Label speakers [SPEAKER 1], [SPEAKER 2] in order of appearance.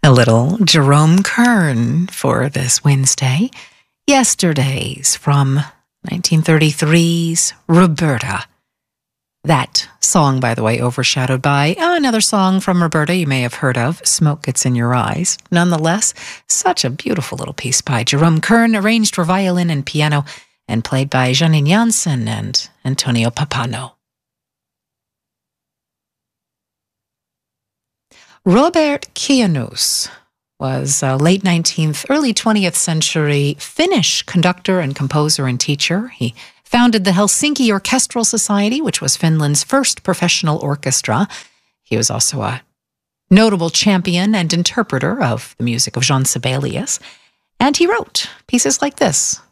[SPEAKER 1] A little Jerome Kern for this Wednesday. Yesterdays from 1933's Roberta. That song, by the way, overshadowed by another song from Roberta you may have heard of, Smoke Gets in Your Eyes. Nonetheless, such a beautiful little piece by Jerome Kern, arranged for violin and piano, and played by Janine Jansen and Antonio Papano. Robert Kianus was a late 19th, early 20th century Finnish conductor and composer and teacher. He founded the Helsinki Orchestral Society, which was Finland's first professional orchestra. He was also a notable champion and interpreter of the music of Jean Sibelius. And he wrote pieces like this